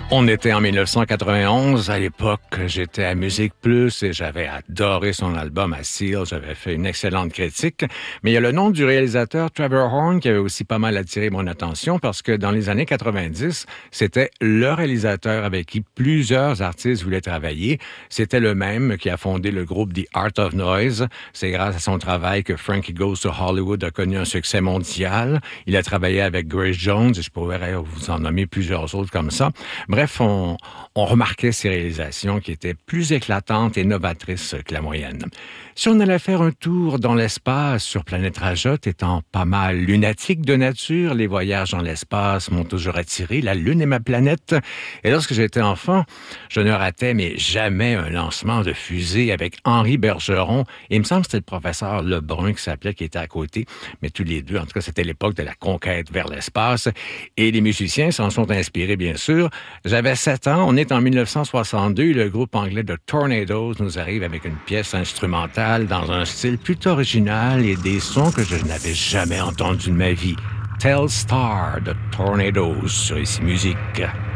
On était en 1991. À l'époque, j'étais à Musique Plus et j'avais adoré son album à Seal. J'avais fait une excellente critique. Mais il y a le nom du réalisateur Trevor Horn qui avait aussi pas mal attiré mon attention parce que dans les années 90, c'était le réalisateur avec qui plusieurs artistes voulaient travailler. C'était le même qui a fondé le groupe The Art of Noise. C'est grâce à son travail que Frankie Goes to Hollywood a connu un succès mondial. Il a travaillé avec Grace Jones et je pourrais vous en nommer plusieurs autres comme ça. Bref, on remarquait ses réalisations qui étaient plus éclatantes et novatrices que la moyenne. Si on allait faire un tour dans l'espace sur Planète Rajot, étant pas mal lunatique de nature, les voyages dans l'espace m'ont toujours attiré. La Lune est ma planète. Et lorsque j'étais enfant, je ne ratais mais jamais un lancement de fusée avec Henri Bergeron. Et il me semble que c'était le professeur Lebrun qui s'appelait, qui était à côté. Mais tous les deux, en tout cas, c'était l'époque de la conquête vers l'espace. Et les musiciens s'en sont inspirés, bien sûr. J'avais 7 ans, on est en 1962, le groupe anglais de Tornadoes nous arrive avec une pièce instrumentale dans un style plutôt original et des sons que je n'avais jamais entendus de ma vie. Telstar de Tornadoes sur Ici Musique.